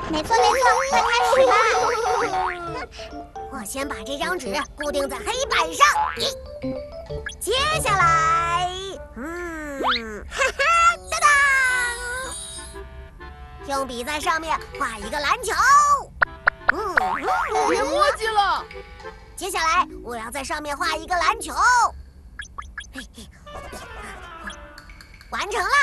没错，快开始吧。 我先把这张纸固定在黑板上。接下来，哈哈，当当！用笔在上面画一个篮球。 别墨迹了。 接下来，我要在上面画一个篮球。完成了。